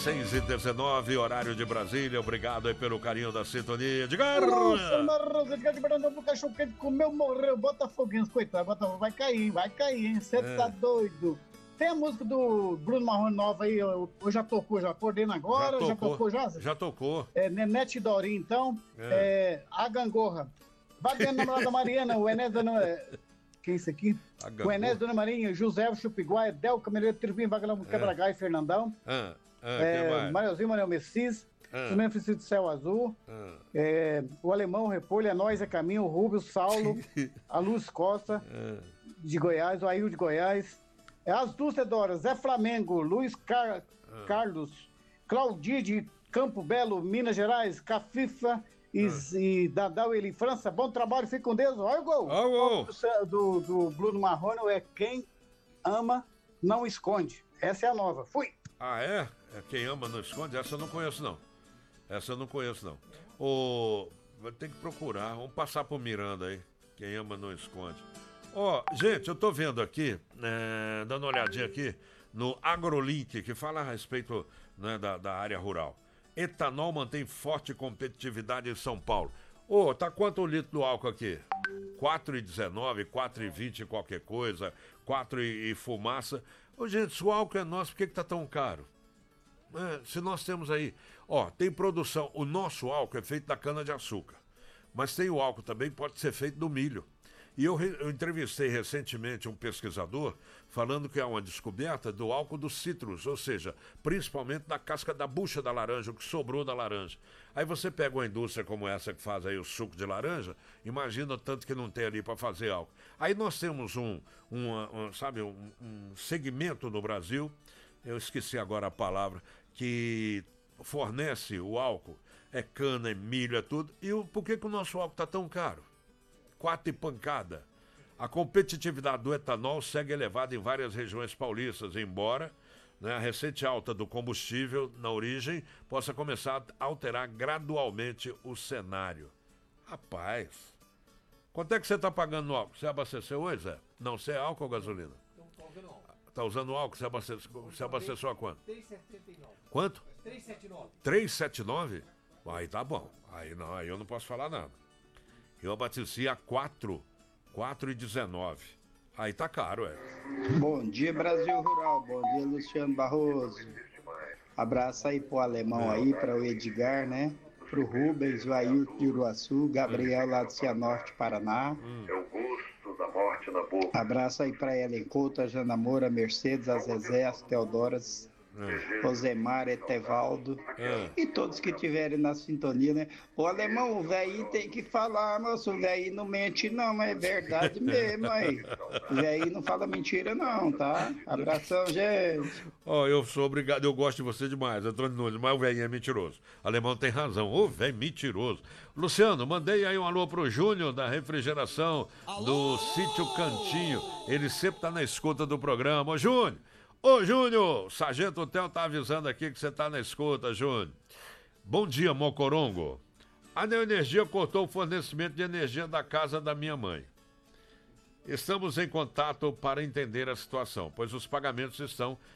6h19, horário de Brasília. Obrigado aí pelo carinho da sintonia. Edgar! Nossa, Rosa, Edgar de Pernambuco, o cachorro quente comeu, morreu. Botafoguense, coitado. Botafogo vai cair, hein? Você tá doido. Tem a música do Bruno Marrone nova aí, eu já tocou, já acordei agora, já tocou já? Já tocou. Nenete Dorim, então, a Gangorra. Fabiano, namorada Mariana, o Enéas Dona... Quem é esse aqui? O Enéas Dona Marinha, José Chupiguai, Del Cameleiro, Tribim, Vagalão, Quebra-Gai, Fernandão. Mariozinho, Manuel Messis, o Memphis do Céu Azul, o Alemão, o Repolho, a Nós, a Caminho, o Rubio, o Saulo, a Luz Costa, de Goiás, o Ail de Goiás, as Dulcedoras, Zé Flamengo, Luiz Carlos, Claudir de Campo Belo, Minas Gerais, Cafifa e Dadal Eli França. Bom trabalho, fique com Deus. Olha o gol. Do Bruno Marrone é Quem Ama Não Esconde. Essa é a nova. Fui. Ah, é? Quem Ama Não Esconde? Essa eu não conheço, não. Tem que procurar. Vamos passar pro Miranda aí. Quem Ama Não Esconde. Gente, eu tô vendo aqui, dando uma olhadinha aqui, no AgroLink, que fala a respeito, né, da área rural. Etanol mantém forte competitividade em São Paulo. Tá quanto o litro do álcool aqui? 4,19, 4,20 qualquer coisa, 4 e fumaça. Gente, se o álcool é nosso, por que tá tão caro? Se nós temos aí... tem produção. O nosso álcool é feito da cana-de-açúcar. Mas tem o álcool também, pode ser feito do milho. E eu entrevistei recentemente um pesquisador falando que há uma descoberta do álcool dos citros, ou seja, principalmente da casca da bucha da laranja, o que sobrou da laranja. Aí você pega uma indústria como essa que faz aí o suco de laranja, imagina tanto que não tem ali para fazer álcool. Aí nós temos um segmento no Brasil, eu esqueci agora a palavra, que fornece o álcool, é cana, é milho, é tudo. E por que o nosso álcool está tão caro? 4 e pancada. A competitividade do etanol segue elevada em várias regiões paulistas, embora, né, a recente alta do combustível na origem possa começar a alterar gradualmente o cenário. Rapaz, quanto é que você está pagando no álcool? Você abasteceu hoje, Zé? Não, você é álcool ou gasolina? Não estou usando álcool. Está usando álcool? Você abasteceu a quanto? 3,79. Quanto? 3,79. 3,79? Aí tá bom. Aí eu não posso falar nada. Eu abasteci a 4,19. Aí tá caro, Bom dia, Brasil Rural. Bom dia, Luciano Barroso. Abraço aí pro Alemão aí, para o Edgar, né? Pro Rubens, o Ailton de Uruaçu, Gabriel lá do Cianorte, Paraná. É o gosto da morte na boca. Abraço aí pra Ellen Couto, a Jana Moura, a Mercedes, a Zezé, as Teodoras, Rosemar, Etevaldo e todos que estiverem na sintonia, né? O Alemão, o velhinho tem que falar, moço, o velhinho não mente não, mas é verdade mesmo aí. O velhinho não fala mentira não, tá? Abração, gente. Eu sou obrigado, eu gosto de você demais, Antônio Nunes, mas o velhinho é mentiroso. O Alemão tem razão, o velho mentiroso. Luciano, mandei aí um alô pro Júnior da refrigeração do Sítio Cantinho. Ele sempre tá na escuta do programa. Ô, Júnior! Ô, Júnior, o Sargento Theo tá avisando aqui que você tá na escuta, Júnior. Bom dia, Mocorongo. A Neoenergia cortou o fornecimento de energia da casa da minha mãe. Estamos em contato para entender a situação, pois os pagamentos estão